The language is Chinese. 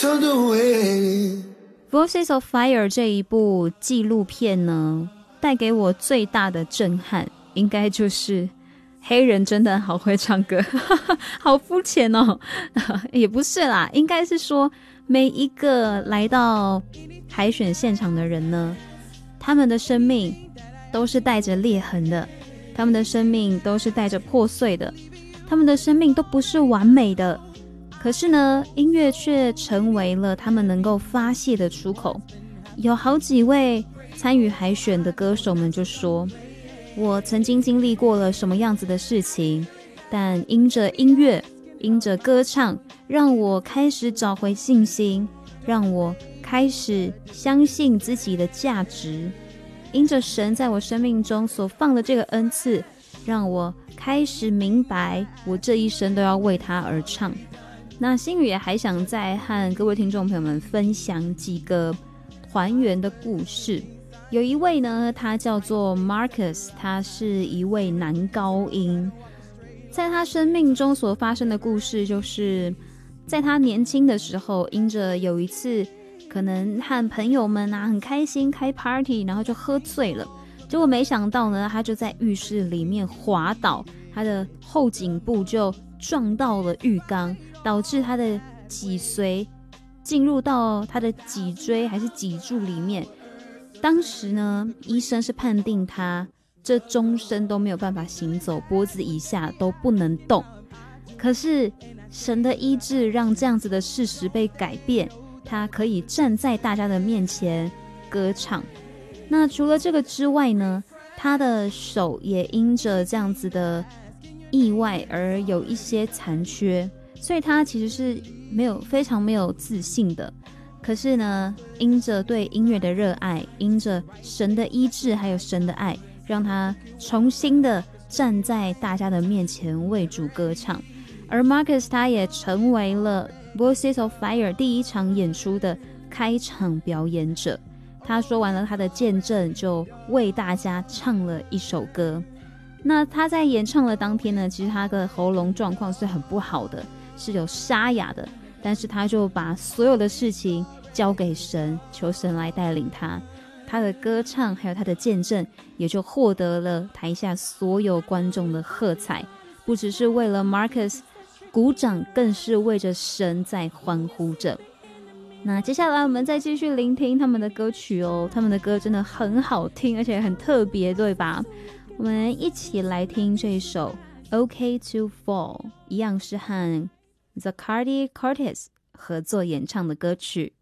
Voices of Fire 这一部纪录片呢，带给我最大的震撼应该就是黑人真的好会唱歌好肤浅哦也不是啦，应该是说每一个来到海选现场的人呢，他们的生命都是带着裂痕的，他们的生命都是带着破碎的，他们的生命都不是完美的，可是呢，音乐却成为了他们能够发泄的出口。有好几位参与海选的歌手们就说，我曾经经历过了什么样子的事情，但因着音乐，因着歌唱，让我开始找回信心，让我开始相信自己的价值，因着神在我生命中所放的这个恩赐，让我开始明白我这一生都要为他而唱。那星宇也还想再和各位听众朋友们分享几个团员的故事。有一位呢，他叫做 Marcus， 他是一位男高音。在他生命中所发生的故事，就是在他年轻的时候，因着有一次可能和朋友们很开心开 party， 然后就喝醉了，结果没想到呢，他就在浴室里面滑倒，他的后颈部就撞到了浴缸，导致他的脊髓进入到他的脊椎还是脊柱里面。当时呢，医生是判定他这终身都没有办法行走，脖子以下都不能动。可是神的医治让这样子的事实被改变，他可以站在大家的面前歌唱。那除了这个之外呢，他的手也因着这样子的意外而有一些残缺，所以他其实是非常没有自信的。可是呢，因着对音乐的热爱，因着神的医治还有神的爱，让他重新的站在大家的面前为主歌唱。而 Marcus 他也成为了 Voices of Fire 第一场演出的开场表演者。他说完了他的见证，就为大家唱了一首歌。那他在演唱的当天呢，其实他的喉咙状况是很不好的，是有沙哑的，但是他就把所有的事情交给神，求神来带领他。他的歌唱还有他的见证，也就获得了台下所有观众的喝彩，不只是为了 Marcus 鼓掌，更是为着神在欢呼着。那接下来我们再继续聆听他们的歌曲哦，他们的歌真的很好听，而且很特别，对吧？我们一起来听这首 OK to Fall， 一样是和 Zaccardi Cortez 合作演唱的歌曲。